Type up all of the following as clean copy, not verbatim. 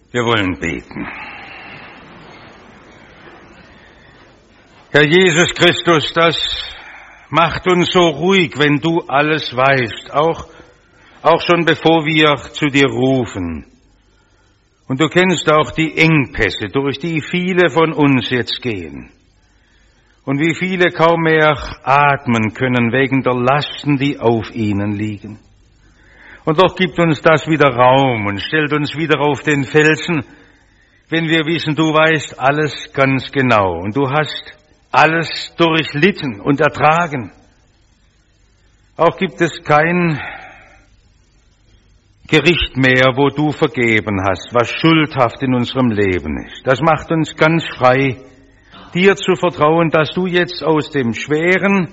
Wir wollen beten. Herr Jesus Christus, das macht uns so ruhig, wenn du alles weißt, auch schon bevor wir zu dir rufen. Und du kennst auch die Engpässe, durch die viele von uns jetzt gehen. Und wie viele kaum mehr atmen können wegen der Lasten, die auf ihnen liegen. Und doch gibt uns das wieder Raum und stellt uns wieder auf den Felsen, wenn wir wissen, du weißt alles ganz genau und du hast alles durchlitten und ertragen. Auch gibt es kein Gericht mehr, wo du vergeben hast, was schuldhaft in unserem Leben ist. Das macht uns ganz frei, dir zu vertrauen, dass du jetzt aus dem Schweren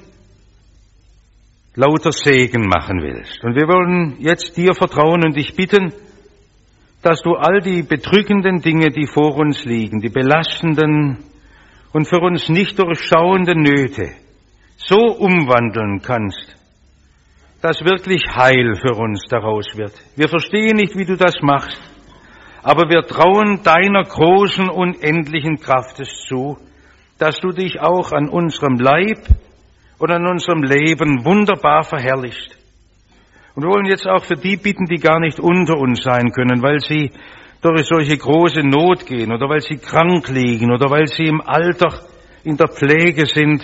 lauter Segen machen willst. Und wir wollen jetzt dir vertrauen und dich bitten, dass du all die bedrückenden Dinge, die vor uns liegen, die belastenden und für uns nicht durchschauenden Nöte, so umwandeln kannst, dass wirklich Heil für uns daraus wird. Wir verstehen nicht, wie du das machst, aber wir trauen deiner großen, unendlichen Kraft es zu, dass du dich auch an unserem Leib und an unserem Leben wunderbar verherrlicht. Und wir wollen jetzt auch für die bitten, die gar nicht unter uns sein können, weil sie durch solche große Not gehen oder weil sie krank liegen oder weil sie im Alter in der Pflege sind.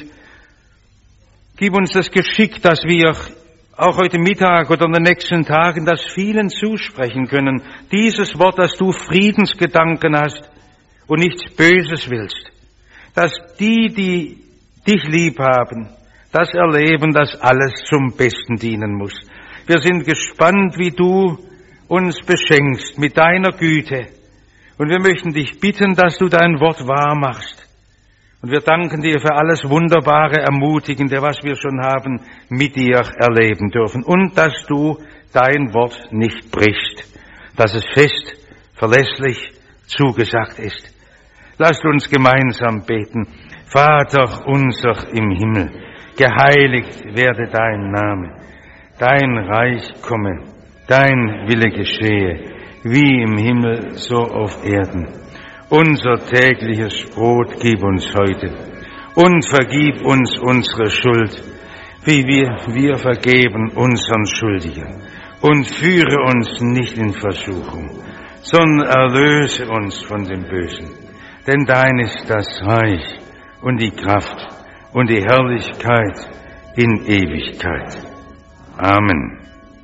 Gib uns das Geschick, dass wir auch heute Mittag oder in den nächsten Tagen das vielen zusprechen können. Dieses Wort, dass du Friedensgedanken hast und nichts Böses willst. Dass die dich lieb haben, das erleben, dass alles zum Besten dienen muss. Wir sind gespannt, wie du uns beschenkst mit deiner Güte. Und wir möchten dich bitten, dass du dein Wort wahr machst. Und wir danken dir für alles Wunderbare, Ermutigende, was wir schon haben mit dir erleben dürfen. Und dass du dein Wort nicht brichst, dass es fest, verlässlich zugesagt ist. Lasst uns gemeinsam beten. Vater unser im Himmel, geheiligt werde dein Name, dein Reich komme, dein Wille geschehe, wie im Himmel so auf Erden. Unser tägliches Brot gib uns heute und vergib uns unsere Schuld, wie wir vergeben unseren Schuldigen. Und führe uns nicht in Versuchung, sondern erlöse uns von dem Bösen. Denn dein ist das Reich und die Kraft und die Herrlichkeit in Ewigkeit. Amen.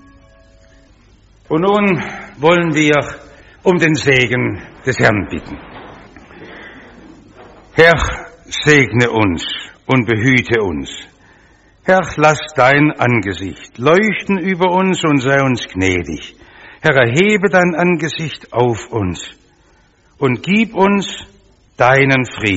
Und nun wollen wir um den Segen des Herrn bitten. Herr, segne uns und behüte uns. Herr, lass dein Angesicht leuchten über uns und sei uns gnädig. Herr, erhebe dein Angesicht auf uns und gib uns deinen Frieden.